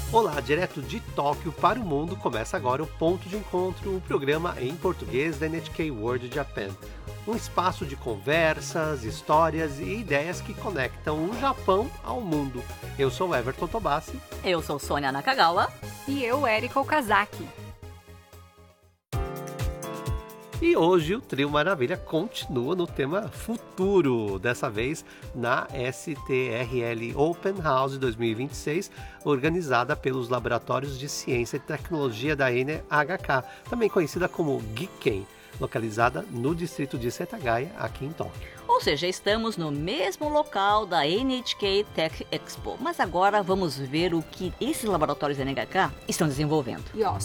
Olá, direto de Tóquio para o mundo, começa agora o Ponto de Encontro, o programa em português da NHK World Japan. Um espaço de conversas, histórias e ideias que conectam o Japão ao mundo. Eu sou Everton Tobassi. Eu sou Sônia Nakagawa. E eu, Erika Okazaki. E hoje o Trio Maravilha continua no tema futuro, dessa vez na STRL Open House 2026, organizada pelos Laboratórios de Ciência e Tecnologia da NHK, também conhecida como Giken, localizada no distrito de Setagaya, aqui em Tóquio. Ou seja, estamos no mesmo local da NHK Tech Expo, mas agora vamos ver o que esses laboratórios da NHK estão desenvolvendo.